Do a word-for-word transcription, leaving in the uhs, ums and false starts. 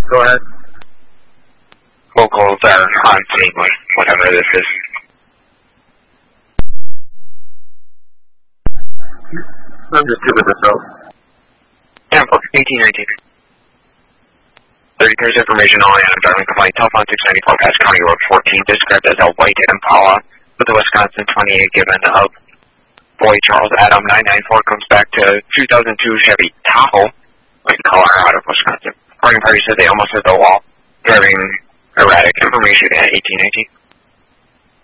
Go ahead. Locals are on scene, whatever this is. I'm just good with this, though. Sample, eighteen nineteen. thirty cars information only on a driving complaint. Telephone six ninety-four past County Road fourteen, described as a white Impala with a Wisconsin twenty-eight given of boy Charles Adam nine nine four comes back to two thousand two Chevy Tahoe, white color out of Wisconsin. Party party said they almost hit the wall, driving erratic information at eighteen nineteen.